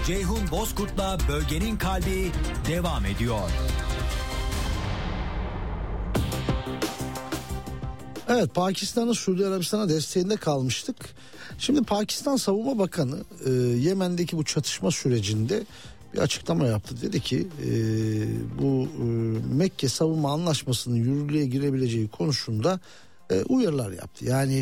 Ceyhun Bozkurt'la Bölgenin Kalbi devam ediyor. Evet, Pakistan'ın Suudi Arabistan'a desteğinde kalmıştık. Şimdi Pakistan Savunma Bakanı Yemen'deki bu çatışma sürecinde bir açıklama yaptı. Dedi ki bu Mekke Savunma Anlaşması'nın yürürlüğe girebileceği konusunda uyarılar yaptı. Yani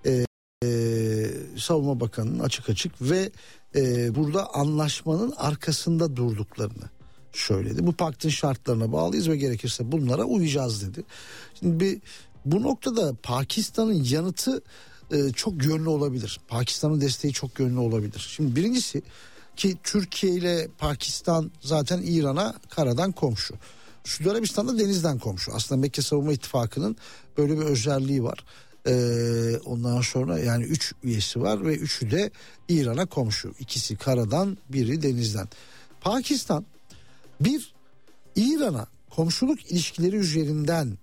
Savunma Bakanı'nın açık ve burada anlaşmanın arkasında durduklarını söyledi. Bu paktın şartlarına bağlıyız ve gerekirse bunlara uyacağız dedi. Şimdi bu noktada Pakistan'ın yanıtı çok yönlü olabilir. Pakistan'ın desteği çok yönlü olabilir. Şimdi birincisi ki Türkiye ile Pakistan zaten İran'a karadan komşu. Suudi Arabistan'da denizden komşu. Aslında Mekke Savunma İttifakı'nın böyle bir özelliği var. Ondan sonra yani 3 üyesi var ve 3'ü de İran'a komşu. İkisi karadan, biri denizden. Pakistan İran'a komşuluk ilişkileri üzerinden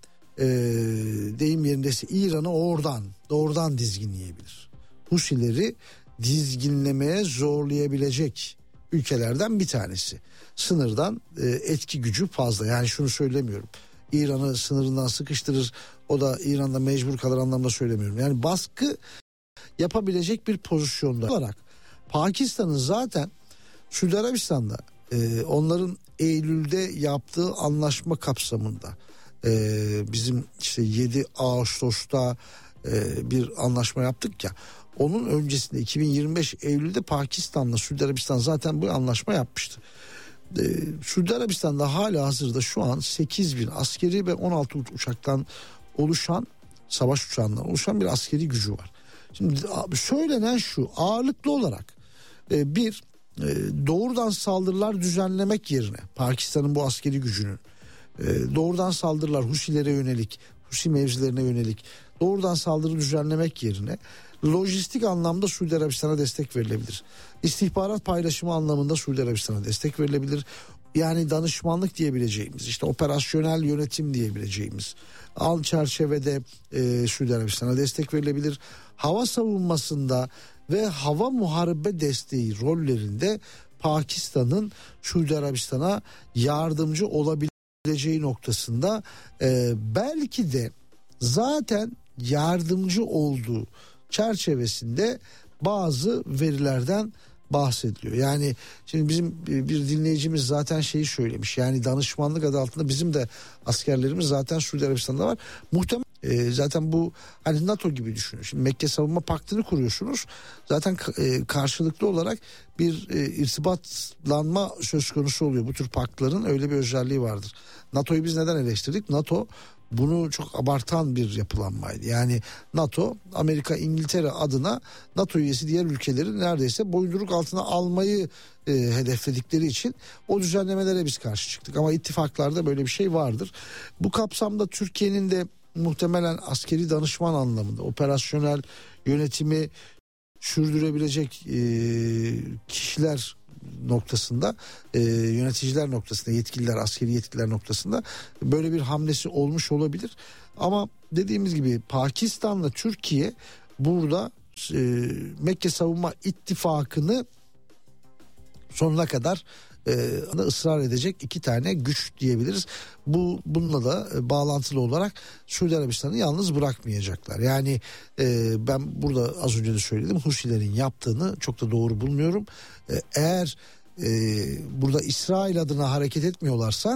deyim yerindeyse İran'ı doğrudan dizginleyebilir. Husileri dizginlemeye zorlayabilecek ülkelerden bir tanesi. Sınırdan etki gücü fazla. Yani şunu söylemiyorum. İran'ı sınırından sıkıştırır, o da İran'da mecbur kalır anlamda söylemiyorum. Yani baskı yapabilecek bir pozisyonda olarak Pakistan'ın zaten Suudi Arabistan'da onların Eylül'de yaptığı anlaşma kapsamında bizim işte 7 Ağustos'ta bir anlaşma yaptık ya, onun öncesinde 2025 Eylül'de Pakistan'la Suudi Arabistan zaten bu anlaşma yapmıştı. Suudi Arabistan'da hala hazırda şu an 8.000 askeri ve 16 uçaktan oluşan, savaş uçağından oluşan bir askeri gücü var. Şimdi söylenen şu, ağırlıklı olarak doğrudan saldırılar düzenlemek yerine Pakistan'ın bu askeri gücünün doğrudan saldırılar Husilere yönelik, Husi mevzilerine yönelik doğrudan saldırı düzenlemek yerine lojistik anlamda Suudi Arabistan'a destek verilebilir. İstihbarat paylaşımı anlamında Suudi Arabistan'a destek verilebilir. Yani danışmanlık diyebileceğimiz, işte operasyonel yönetim diyebileceğimiz al çerçevede Suudi Arabistan'a destek verilebilir. Hava savunmasında ve hava muharebe desteği rollerinde Pakistan'ın Suudi Arabistan'a yardımcı olabileceği noktasında belki de zaten yardımcı olduğu çerçevesinde bazı verilerden bahsediliyor. Yani şimdi bizim bir dinleyicimiz zaten şeyi söylemiş. Yani danışmanlık adı altında bizim de askerlerimiz zaten Suudi Arabistan'da var. Muhtemelen zaten bu hani NATO gibi düşünün. Şimdi Mekke Savunma Paktı'nı kuruyorsunuz. Zaten karşılıklı olarak bir irtibatlanma söz konusu oluyor. Bu tür paktların öyle bir özelliği vardır. NATO'yu biz neden eleştirdik? NATO bunu çok abartan bir yapılanmaydı. Yani NATO, Amerika, İngiltere adına NATO üyesi diğer ülkeleri neredeyse boyunduruk altına almayı hedefledikleri için o düzenlemelere biz karşı çıktık. Ama ittifaklarda böyle bir şey vardır. Bu kapsamda Türkiye'nin de muhtemelen askeri danışman anlamında operasyonel yönetimi sürdürebilecek kişiler noktasında, yöneticiler noktasında, yetkililer, askeri yetkililer noktasında böyle bir hamlesi olmuş olabilir. Ama dediğimiz gibi Pakistan'la Türkiye burada Mekke Savunma İttifakı'nı sonuna kadar ısrar edecek iki tane güç diyebiliriz. Bununla da bağlantılı olarak Suudi Arabistan'ı yalnız bırakmayacaklar. Yani ben burada az önce de söyledim, Husilerin yaptığını çok da doğru bulmuyorum. Eğer burada İsrail adına hareket etmiyorlarsa,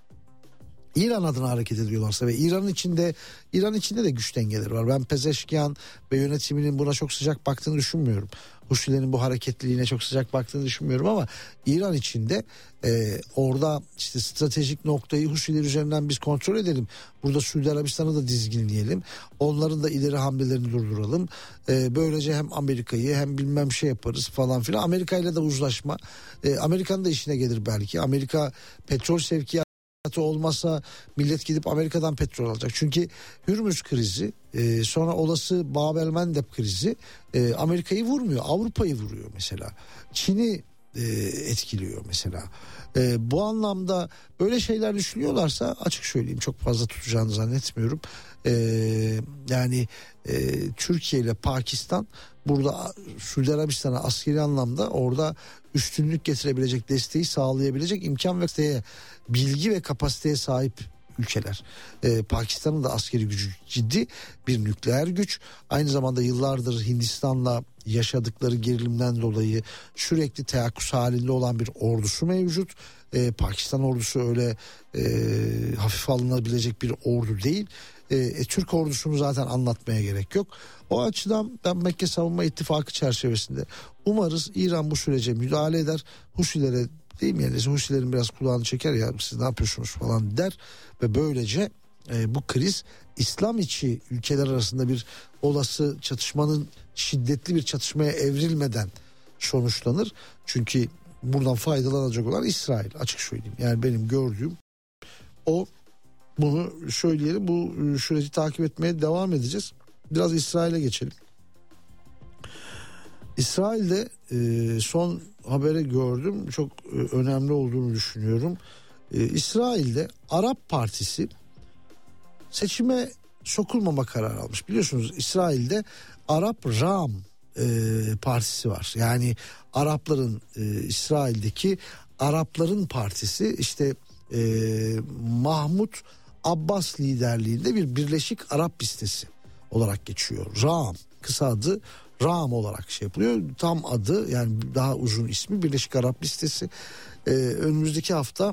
İran adına hareket ediyorlarsa ve İran içinde de güç dengeleri var. Ben Pezeşkian ve yönetiminin buna çok sıcak baktığını düşünmüyorum. Husilerin bu hareketliliğine çok sıcak baktığını düşünmüyorum ama İran içinde orada işte stratejik noktayı Husiler üzerinden biz kontrol edelim. Burada Suudi Arabistan'ı da dizginleyelim. Onların da ileri hamlelerini durduralım. Böylece hem Amerika'yı hem bilmem şey yaparız falan filan. Amerika ile de uzlaşma. Amerika'nın da işine gelir belki. Amerika petrol sevkiyatı olmasa millet gidip Amerika'dan petrol alacak. Çünkü Hürmüz krizi, sonra olası Bab el Mandeb krizi Amerika'yı vurmuyor, Avrupa'yı vuruyor mesela. Çin'i etkiliyor mesela. Bu anlamda böyle şeyler düşünüyorlarsa açık söyleyeyim çok fazla tutacağını zannetmiyorum. Yani Türkiye ile Pakistan burada Suudi Arabistan'a askeri anlamda orada üstünlük getirebilecek, desteği sağlayabilecek imkan ve bilgi ve kapasiteye sahip ülkeler. Pakistan'ın da askeri gücü ciddi, bir nükleer güç. Aynı zamanda yıllardır Hindistan'la yaşadıkları gerilimden dolayı sürekli teyakkuz halinde olan bir ordusu mevcut. Pakistan ordusu öyle hafife alınabilecek bir ordu değil. Türk ordusunu zaten anlatmaya gerek yok. O açıdan ben Mekke Savunma İttifakı çerçevesinde umarız İran bu sürece müdahale eder. Husilere değil mi, yani Husilerin biraz kulağını çeker, ya siz ne yapıyorsunuz falan der ve böylece bu kriz İslam içi ülkeler arasında bir olası çatışmanın şiddetli bir çatışmaya evrilmeden sonuçlanır. Çünkü buradan faydalanacak olan İsrail, açık söyleyeyim. Yani benim gördüğüm o, bunu söyleyelim, bu süreci takip etmeye devam edeceğiz. Biraz İsrail'e geçelim. İsrail'de son haberi gördüm, çok önemli olduğunu düşünüyorum. İsrail'de Arap Partisi seçime sokulmama kararı almış. Biliyorsunuz İsrail'de Arap Ram partisi var. Yani Arapların İsrail'deki Arapların partisi, işte Mahmut Abbas liderliğinde bir Birleşik Arap Listesi olarak geçiyor. Ram, kısa adı Ram olarak şey yapılıyor. Tam adı, yani daha uzun ismi Birleşik Arap Listesi. Önümüzdeki hafta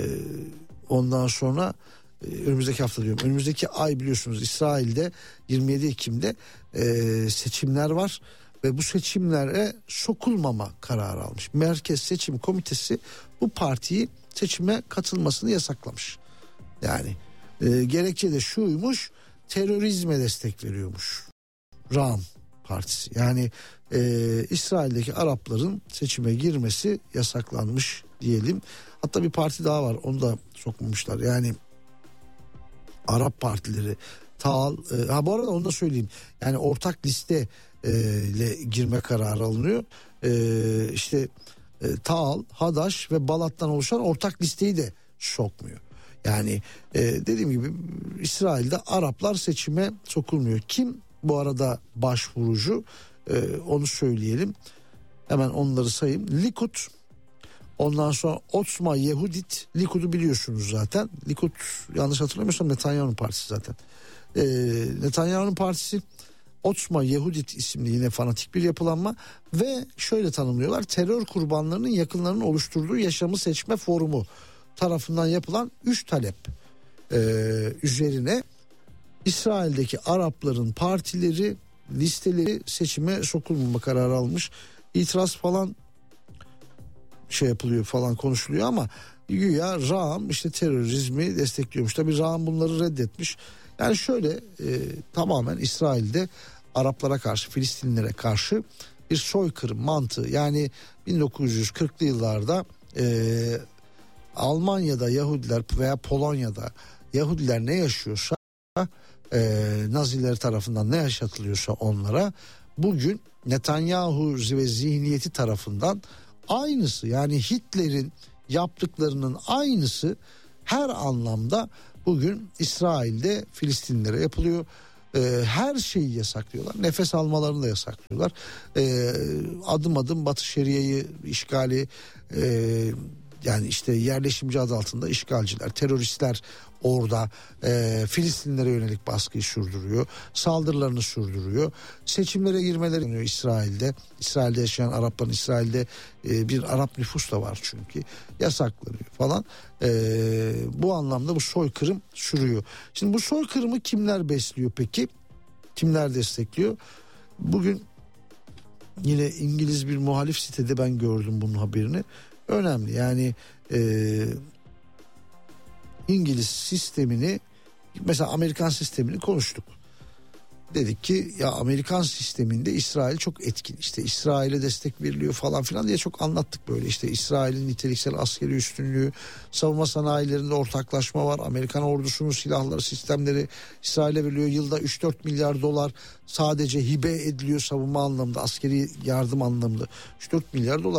ondan sonra önümüzdeki hafta diyorum, önümüzdeki ay biliyorsunuz İsrail'de 27 Ekim'de seçimler var ve bu seçimlere sokulmama kararı almış. Merkez Seçim Komitesi bu partiyi seçime katılmasını yasaklamış. Yani gerekçe de şuymuş: terörizme destek veriyormuş Ram partisi. Yani İsrail'deki Arapların seçime girmesi yasaklanmış diyelim. Hatta bir parti daha var, onu da sokmamışlar. Yani Arap partileri Taal, bu arada onu da söyleyeyim. Yani ortak liste ile girme kararı alınıyor. İşte Taal, Hadaş ve Balat'tan oluşan ortak listeyi de sokmuyor. Yani dediğim gibi İsrail'de Araplar seçime sokulmuyor. Kim bu arada başvurucu? Onu söyleyelim. Hemen onları sayayım. Likud, ondan sonra Otzma Yehudit. Likud'u biliyorsunuz zaten. Likud, yanlış hatırlamıyorsam Netanyahu'nun partisi zaten. Netanyahu'nun partisi, Otzma Yehudit isimli yine fanatik bir yapılanma ve şöyle tanımlıyorlar: terör kurbanlarının yakınlarının oluşturduğu Yaşamı Seçme Forumu tarafından yapılan 3 talep üzerine İsrail'deki Arapların partileri, listeleri seçime sokulmama kararı almış. İtiraz falan şey yapılıyor falan, konuşuluyor ama güya Ram işte terörizmi destekliyormuş. Tabii Ram bunları reddetmiş. Yani şöyle tamamen İsrail'de Araplara karşı, Filistinlilere karşı bir soykırım mantığı. Yani 1940'lı yıllarda Almanya'da Yahudiler veya Polonya'da Yahudiler ne yaşıyorsa, Naziler tarafından ne yaşatılıyorsa onlara, bugün Netanyahu ve zihniyeti tarafından aynısı, yani Hitler'in yaptıklarının aynısı her anlamda bugün İsrail'de Filistinlilere yapılıyor. Her şeyi yasaklıyorlar. Nefes almalarını da yasaklıyorlar. Adım adım Batı Şeria'yı işgali, yani işte yerleşimci adı altında işgalciler, teröristler orada Filistinlilere yönelik baskıyı sürdürüyor. Saldırılarını sürdürüyor. Seçimlere girmeleri oluyor İsrail'de. İsrail'de yaşayan Arapların, İsrail'de bir Arap nüfus da var çünkü. Yasaklanıyor falan. Bu anlamda bu soykırım sürüyor. Şimdi bu soykırımı kimler besliyor peki? Kimler destekliyor? Bugün yine İngiliz bir muhalif sitede ben gördüm bunun haberini. Önemli, yani İngiliz sistemini, mesela Amerikan sistemini konuştuk. Dedik ki ya Amerikan sisteminde İsrail çok etkin, işte İsrail'e destek veriliyor falan filan diye çok anlattık böyle. İşte İsrail'in niteliksel askeri üstünlüğü, savunma sanayilerinde ortaklaşma var. Amerikan ordusunun silahları, sistemleri İsrail'e veriliyor. Yılda 3-4 milyar dolar sadece hibe ediliyor savunma anlamında, askeri yardım anlamında 3-4 milyar dolar.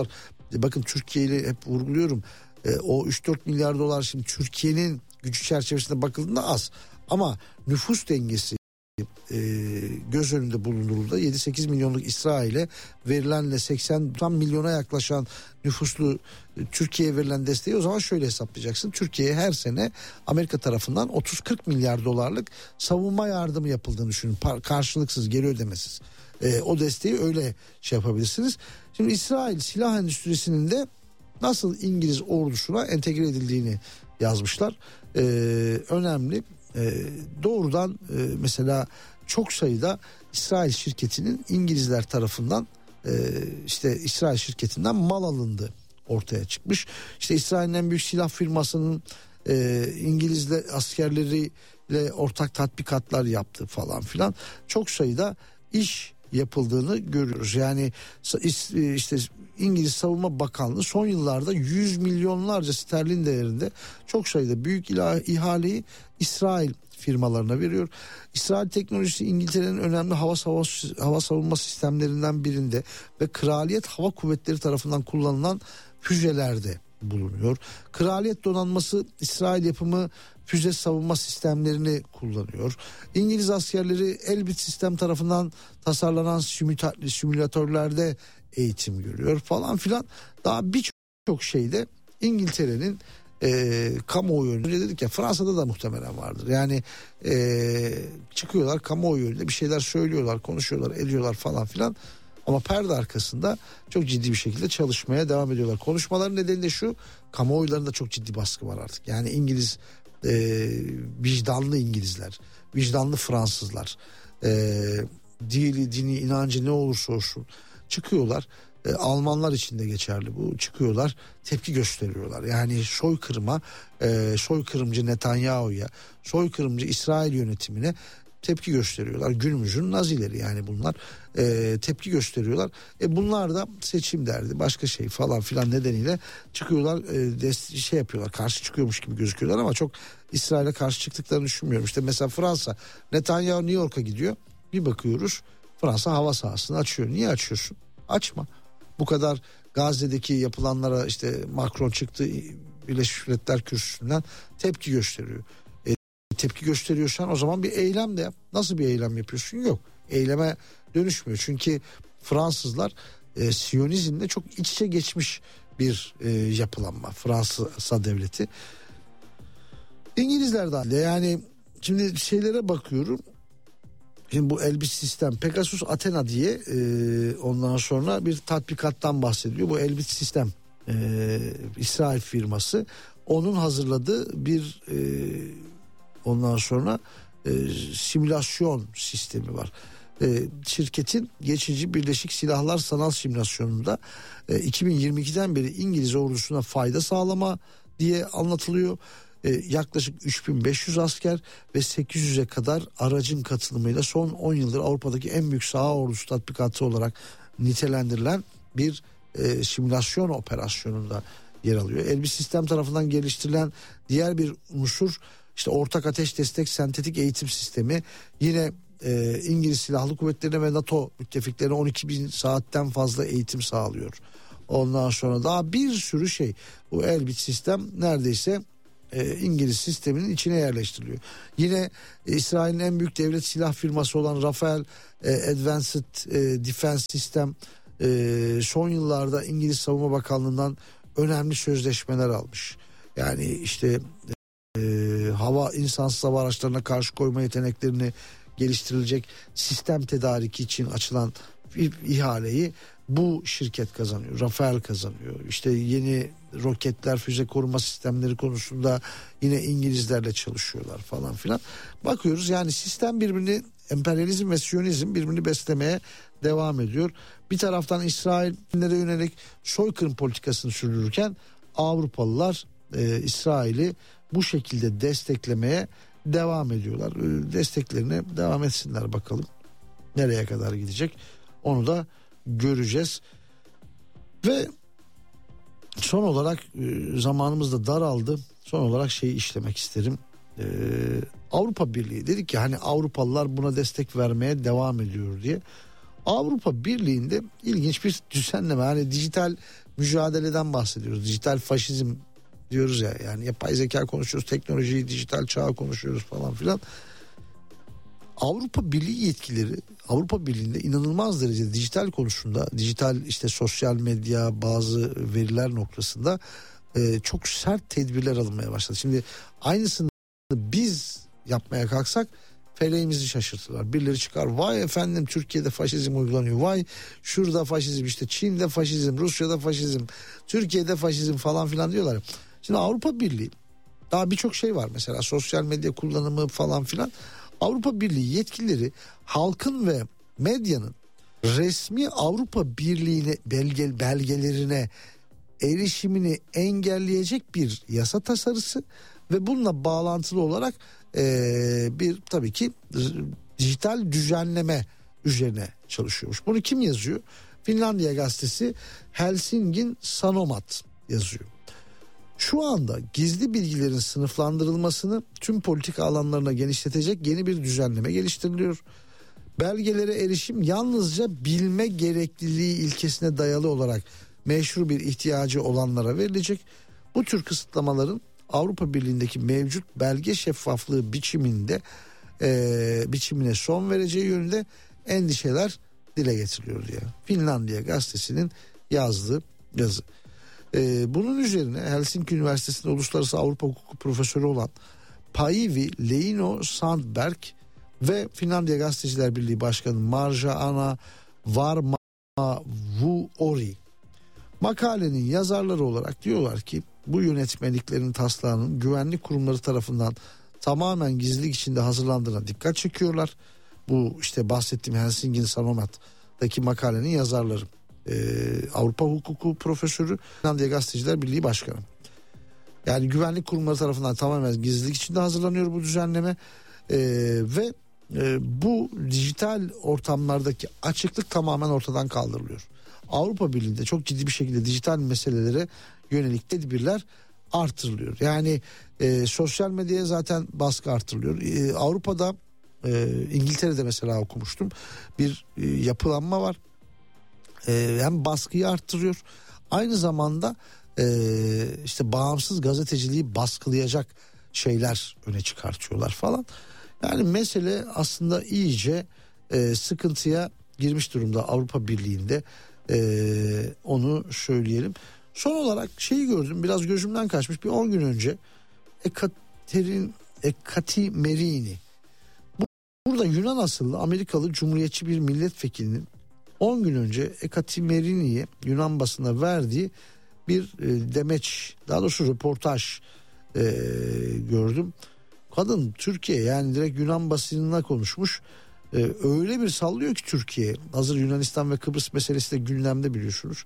bakın Türkiye'yi hep vurguluyorum. O 3-4 milyar dolar şimdi Türkiye'nin gücü çerçevesinde bakıldığında az. Ama nüfus dengesi göz önünde bulundurulduğunda 7-8 milyonluk İsrail'e verilenle 80 tam milyona yaklaşan nüfuslu Türkiye'ye verilen desteği o zaman şöyle hesaplayacaksın. Türkiye'ye her sene Amerika tarafından 30-40 milyar dolarlık savunma yardımı yapıldığını düşünün. Karşılıksız, geri ödemesiz. O desteği öyle şey yapabilirsiniz. Şimdi İsrail silah endüstrisinin de nasıl İngiliz ordusuna entegre edildiğini yazmışlar. Önemli. Doğrudan mesela çok sayıda İsrail şirketinin İngilizler tarafından işte İsrail şirketinden mal alındı ortaya çıkmış. İşte İsrail'in en büyük silah firmasının İngiliz askerleriyle ortak tatbikatlar yaptı falan filan. Çok sayıda iş yapıldığını görüyoruz. Yani işte İngiliz Savunma Bakanlığı son yıllarda 100 milyonlarca sterlin değerinde çok sayıda büyük ihaleyi İsrail firmalarına veriyor. İsrail teknolojisi İngiltere'nin önemli hava savunma sistemlerinden birinde ve Kraliyet Hava Kuvvetleri tarafından kullanılan füzelerde bulunuyor. Kraliyet donanması İsrail yapımı füze savunma sistemlerini kullanıyor. İngiliz askerleri Elbit sistem tarafından tasarlanan simülatörlerde eğitim görüyor falan filan. Daha birçok şeyde İngiltere'nin kamuoyu önünde, dedik ya, Fransa'da da muhtemelen vardır. Yani çıkıyorlar kamuoyu önünde bir şeyler söylüyorlar, konuşuyorlar, ediyorlar falan filan. Ama perde arkasında çok ciddi bir şekilde çalışmaya devam ediyorlar. Konuşmaların nedeni de şu: kamuoylarında çok ciddi baskı var artık. Yani İngiliz vicdanlı İngilizler, vicdanlı Fransızlar, dini inancı ne olursa olsun çıkıyorlar. Almanlar için de geçerli bu. Çıkıyorlar, tepki gösteriyorlar. Yani soykırımcı Netanyahu'ya, soykırımcı İsrail yönetimine tepki gösteriyorlar. Günümüzün Nazileri yani bunlar, tepki gösteriyorlar. Bunlar da seçim derdi, başka şey falan filan nedeniyle çıkıyorlar, şey yapıyorlar, karşı çıkıyormuş gibi gözüküyorlar ama çok İsrail'e karşı çıktıklarını düşünmüyorum. İşte mesela Fransa, Netanyahu New York'a gidiyor, bir bakıyoruz Fransa hava sahasını açıyor. Niye açıyorsun? Açma. Bu kadar Gazze'deki yapılanlara işte Macron çıktı, Birleşmiş Milletler Kürsüsü'nden tepki gösteriyor. Tepki gösteriyorsan o zaman bir eylem de yap. Nasıl bir eylem yapıyorsun? Yok. Eyleme dönüşmüyor. Çünkü Fransızlar Siyonizmle çok iç içe geçmiş bir yapılanma. Fransa devleti. İngilizler de yani şimdi şeylere bakıyorum. Şimdi bu Elbit sistem, Pegasus Athena diye ondan sonra bir tatbikattan bahsediyor. Bu Elbit sistem İsrail firması, onun hazırladığı bir ondan sonra simülasyon sistemi var. Şirketin geçici Birleşik Silahlar Sanal Simülasyonu'nda 2022'den beri İngiliz ordusuna fayda sağlama diye anlatılıyor. Yaklaşık 3500 asker ve 800'e kadar aracın katılımıyla son 10 yıldır Avrupa'daki en büyük saha ordusu tatbikatı olarak nitelendirilen bir simülasyon operasyonunda yer alıyor. Elbit sistem tarafından geliştirilen diğer bir unsur işte ortak ateş destek sentetik eğitim sistemi. Yine İngiliz Silahlı Kuvvetleri'ne ve NATO müttefiklerine 12.000 saatten fazla eğitim sağlıyor. Ondan sonra daha bir sürü şey. Bu Elbit sistem neredeyse İngiliz sisteminin içine yerleştiriliyor. Yine İsrail'in en büyük devlet silah firması olan Rafael Advanced Defense System son yıllarda İngiliz Savunma Bakanlığı'ndan önemli sözleşmeler almış. Yani işte insansız hava araçlarına karşı koyma yeteneklerini geliştirilecek sistem tedariki için açılan ihaleyi bu şirket kazanıyor. Rafael kazanıyor. İşte yeni roketler, füze koruma sistemleri konusunda yine İngilizlerle çalışıyorlar falan filan. Bakıyoruz yani sistem birbirini, emperyalizm ve Siyonizm birbirini beslemeye devam ediyor. Bir taraftan İsrail'lere yönelik soykırım politikasını sürdürürken Avrupalılar İsrail'i bu şekilde desteklemeye devam ediyorlar. Desteklerine devam etsinler, bakalım nereye kadar gidecek onu da göreceğiz. Ve son olarak zamanımız da daraldı. Son olarak şeyi işlemek isterim. Avrupa Birliği, dedik ki hani Avrupalılar buna destek vermeye devam ediyor diye. Avrupa Birliği'nde ilginç bir düzenleme, hani dijital mücadeleden bahsediyoruz. Dijital faşizm diyoruz ya, yani yapay zeka konuşuyoruz, teknolojiyi, dijital çağı konuşuyoruz falan filan. Avrupa Birliği yetkileri Avrupa Birliği'nde inanılmaz derecede dijital konusunda, dijital işte sosyal medya, bazı veriler noktasında çok sert tedbirler alınmaya başladı. Şimdi aynısını biz yapmaya kalksak feleğimizi şaşırtırlar. Birileri çıkar, vay efendim Türkiye'de faşizm uygulanıyor, vay şurada faşizm, işte Çin'de faşizm, Rusya'da faşizm, Türkiye'de faşizm falan filan diyorlar. Şimdi Avrupa Birliği, daha birçok şey var mesela, sosyal medya kullanımı falan filan. Avrupa Birliği yetkilileri halkın ve medyanın resmi Avrupa Birliği'ne belgelerine erişimini engelleyecek bir yasa tasarısı ve bununla bağlantılı olarak bir tabii ki dijital düzenleme üzerine çalışıyormuş. Bunu kim yazıyor? Finlandiya gazetesi Helsingin Sanomat yazıyor. Şu anda gizli bilgilerin sınıflandırılmasını tüm politika alanlarına genişletecek yeni bir düzenleme geliştiriliyor. Belgelere erişim yalnızca bilme gerekliliği ilkesine dayalı olarak meşru bir ihtiyacı olanlara verilecek. Bu tür kısıtlamaların Avrupa Birliği'ndeki mevcut belge şeffaflığı biçimine son vereceği yönünde endişeler dile getiriliyor diye. Finlandiya gazetesinin yazdığı yazı. Bunun üzerine Helsinki Üniversitesi'nde Uluslararası Avrupa Hukuku profesörü olan Päivi Leino-Sandberg ve Finlandiya Gazeteciler Birliği Başkanı Marja-Ana Varma-Vuori makalenin yazarları olarak diyorlar ki bu yönetmeliklerin taslağının güvenlik kurumları tarafından tamamen gizlilik içinde hazırlandığına dikkat çekiyorlar. Bu işte bahsettiğim Helsingin Sanomat'taki makalenin yazarları. Avrupa Hukuku profesörü, Finlandiya Gazeteciler Birliği Başkanı. Yani güvenlik kurumları tarafından tamamen gizlilik içinde hazırlanıyor bu düzenleme ve bu dijital ortamlardaki açıklık tamamen ortadan kaldırılıyor. Avrupa Birliği'nde çok ciddi bir şekilde dijital meselelere yönelik tedbirler artırılıyor. Yani sosyal medyaya zaten baskı artırılıyor. Avrupa'da İngiltere'de mesela okumuştum, bir yapılanma var. Hem baskıyı arttırıyor, aynı zamanda işte bağımsız gazeteciliği baskılayacak şeyler öne çıkartıyorlar falan. Yani mesele aslında iyice sıkıntıya girmiş durumda Avrupa Birliği'nde, onu söyleyelim. Son olarak şeyi gördüm, biraz gözümden kaçmış, bir 10 gün önce Ekati Merini, burada Yunan asıllı Amerikalı Cumhuriyetçi bir milletvekilinin 10 gün önce Ekati Merini'ye Yunan basına verdiği bir demeç, daha doğrusu röportaj gördüm. Kadın Türkiye, yani direkt Yunan basınına konuşmuş. Öyle bir sallıyor ki Türkiye, hazır Yunanistan ve Kıbrıs meselesi de gündemde biliyorsunuz.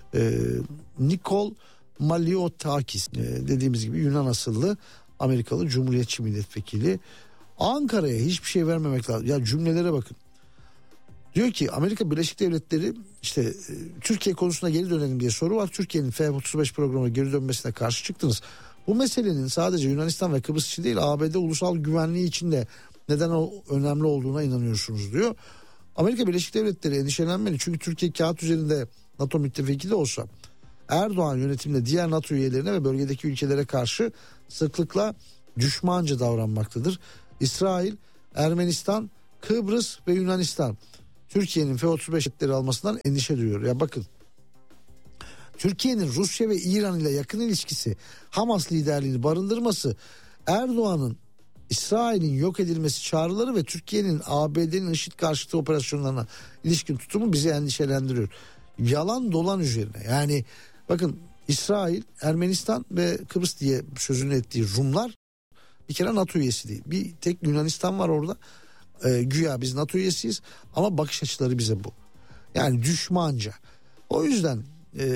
Nikol Maliotakis, dediğimiz gibi Yunan asıllı Amerikalı Cumhuriyetçi milletvekili, Ankara'ya hiçbir şey vermemek lazım. Ya cümlelere bakın. Diyor ki Amerika Birleşik Devletleri işte Türkiye konusuna geri dönelim diye soru var. Türkiye'nin F-35 programına geri dönmesine karşı çıktınız. Bu meselenin sadece Yunanistan ve Kıbrıs için değil, ABD ulusal güvenliği için de neden önemli olduğuna inanıyorsunuz diyor. Amerika Birleşik Devletleri endişelenmeli, çünkü Türkiye kağıt üzerinde NATO müttefiki de olsa Erdoğan yönetiminde diğer NATO üyelerine ve bölgedeki ülkelere karşı sıklıkla düşmanca davranmaktadır. İsrail, Ermenistan, Kıbrıs ve Yunanistan Türkiye'nin F-35 jetleri almasından endişe duyuyor. Ya bakın, Türkiye'nin Rusya ve İran ile yakın ilişkisi, Hamas liderliğini barındırması, Erdoğan'ın İsrail'in yok edilmesi çağrıları ve Türkiye'nin ABD'nin IŞİD karşıtı operasyonlarına ilişkin tutumu bizi endişelendiriyor. Yalan dolan üzerine. Yani bakın, İsrail, Ermenistan ve Kıbrıs diye sözünü ettiği Rumlar bir kere NATO üyesi değil. Bir tek Yunanistan var orada. Güya biz NATO üyesiyiz ama bakış açıları bize bu. Yani düşmanca. O yüzden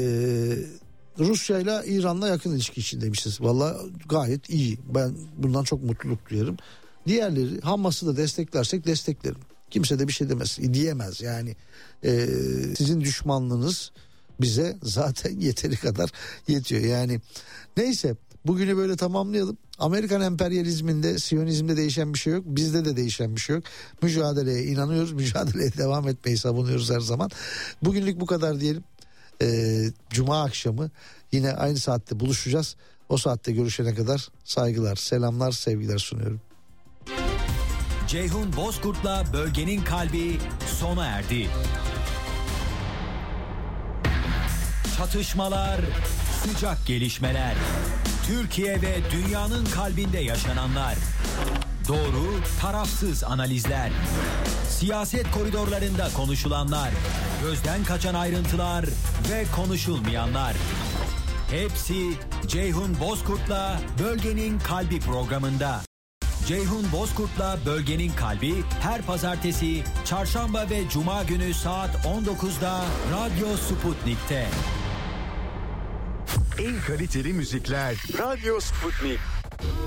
Rusya ile İran'la yakın ilişki içindeymişiz. Vallahi gayet iyi. Ben bundan çok mutluluk duyarım. Diğerleri, Hamas'ı da desteklersek desteklerim. Kimse de bir şey demez, diyemez. Yani sizin düşmanlığınız bize zaten yeteri kadar yetiyor. Yani neyse, bugünü böyle tamamlayalım. Amerikan emperyalizminde, Siyonizmde değişen bir şey yok. Bizde de değişen bir şey yok. Mücadeleye inanıyoruz. Mücadeleye devam etmeyi savunuyoruz her zaman. Bugünlük bu kadar diyelim. Cuma akşamı yine aynı saatte buluşacağız. O saatte görüşene kadar saygılar, selamlar, sevgiler sunuyorum. Ceyhun Bozkurt'la Bölgenin Kalbi sona erdi. Çatışmalar, sıcak gelişmeler, Türkiye ve dünyanın kalbinde yaşananlar, doğru, tarafsız analizler, siyaset koridorlarında konuşulanlar, gözden kaçan ayrıntılar ve konuşulmayanlar. Hepsi Ceyhun Bozkurt'la Bölgenin Kalbi programında. Ceyhun Bozkurt'la Bölgenin Kalbi her pazartesi, çarşamba ve cuma günü saat 19'da Radyo Sputnik'te. En kaliteli müzikler Radyo Sputnik.